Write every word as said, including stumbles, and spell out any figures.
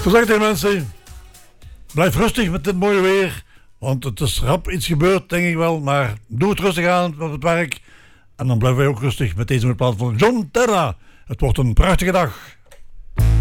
Zo zeg ik tegen mensen, blijf rustig met dit mooie weer, want het is rap iets gebeurd, denk ik wel, maar doe het rustig aan op het werk en dan blijven wij ook rustig met deze plaat van John Terra. Het wordt een prachtige dag.